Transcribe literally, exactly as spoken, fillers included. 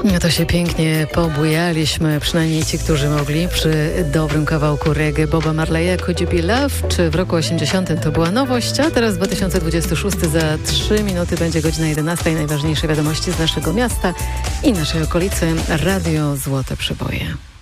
No to się pięknie pobujaliśmy, przynajmniej ci, którzy mogli, przy dobrym kawałku reggae Boba Marleya, Could You Be Love, czy w roku osiemdziesiątym to była nowość, a teraz dwa tysiące dwudziesty szósty, za trzy minuty będzie godzina jedenasta i najważniejsze wiadomości z naszego miasta i naszej okolicy. Radio Złote Przeboje.